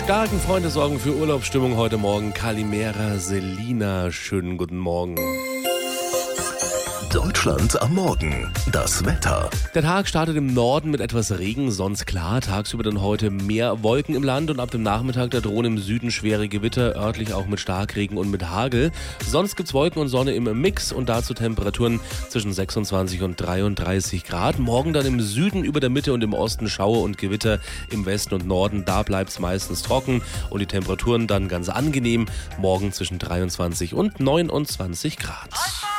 starken Freunde sorgen für Urlaubsstimmung heute Morgen. Kalimera, Selina, schönen guten Morgen. Deutschland am Morgen. Das Wetter. Der Tag startet im Norden mit etwas Regen, sonst klar. Tagsüber dann heute mehr Wolken im Land und ab dem Nachmittag da drohen im Süden schwere Gewitter, örtlich auch mit Starkregen und mit Hagel. Sonst gibt's Wolken und Sonne im Mix und dazu Temperaturen zwischen 26 und 33 Grad. Morgen dann im Süden, über der Mitte und im Osten Schauer und Gewitter, im Westen und Norden, da bleibt's meistens trocken und die Temperaturen dann ganz angenehm. Morgen zwischen 23 und 29 Grad.